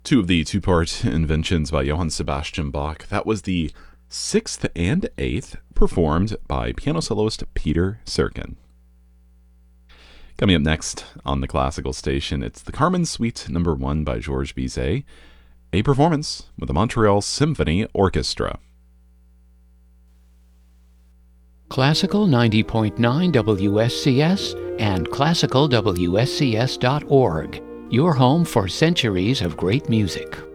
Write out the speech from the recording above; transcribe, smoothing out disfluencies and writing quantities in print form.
Two of the two-part inventions by Johann Sebastian Bach. That was the sixth and eighth, performed by piano soloist Peter Serkin. Coming up next on the Classical Station, it's the Carmen Suite No. 1 by Georges Bizet, a performance with the Montreal Symphony Orchestra. Classical 90.9 WSCS and classicalwscs.org, your home for centuries of great music.